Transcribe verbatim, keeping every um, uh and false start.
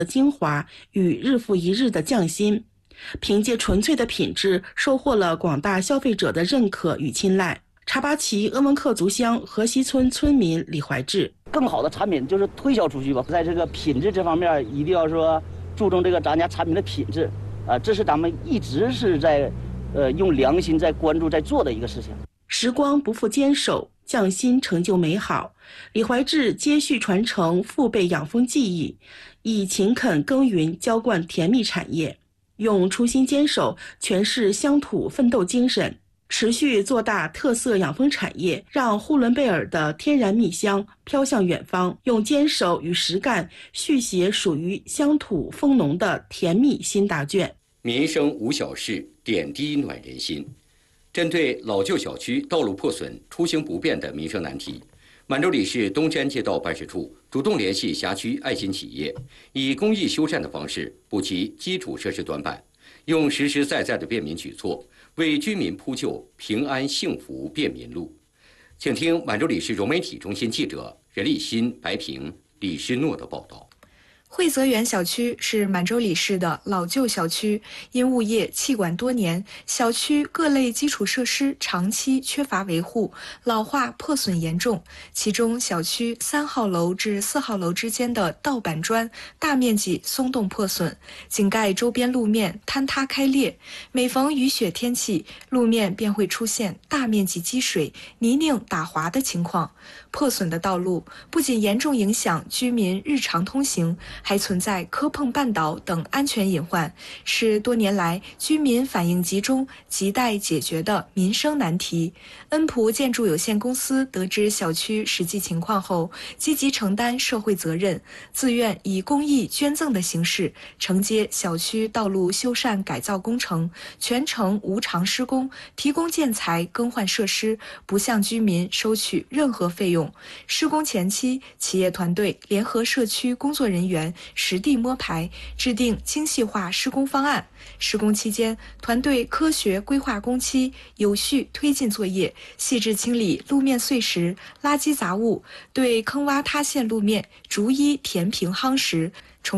精华与日复一日的匠心，凭借纯粹的品质，收获了广大消费者的认可与青睐。茶巴旗鄂温克族乡河西村村民李怀志： 更好的产品就是推销出去吧，在这个品质这方面，一定要说注重这个咱家产品的品质，啊、呃，这是咱们一直是在，呃，用良心在关注在做的一个事情。 时光不负坚守，匠心成就美好。李怀志接续传承父辈养蜂技艺，以勤恳耕耘浇灌甜蜜产业，用初心坚守诠释乡土奋斗精神，持续做大特色养蜂产业，让呼伦贝尔的天然蜜香飘向远方，用坚守与实干续写属于乡土蜂农的甜蜜新答卷。 民生无小事，点滴暖人心。针对老旧小区道路破损、出行不便的民生难题，满洲里市东山街道办事处主动联系辖区爱心企业，以公益修缮的方式补齐基础设施短板，用实实在在的便民举措为居民铺就平安幸福便民路。请听满洲里市融媒体中心记者任立新、白平、李诗诺的报道。 惠泽园小区是满洲里市的老旧小区，因物业弃管多年，小区各类基础设施长期缺乏维护，老化破损严重。其中，小区三号楼至四号楼之间的道板砖大面积松动破损，井盖周边路面坍塌开裂。每逢雨雪天气，路面便会出现大面积积水、泥泞打滑的情况。破损的道路不仅严重影响居民日常通行，还存在磕碰绊倒等安全隐患，是多年来居民反映集中、亟待解决的民生难题。恩普建筑有限公司得知小区实际情况后，积极承担社会责任，自愿以公益捐赠的形式承接小区道路修缮改造工程，全程无偿施工，提供建材、更换设施，不向居民收取任何费用。施工前期，企业团队联合社区工作人员实地摸排，制定精细化施工方案。施工期间，团队科学规划工期，有序推进作业，细致清理路面碎石、垃圾杂物，对坑洼塌陷路面逐一填平夯实。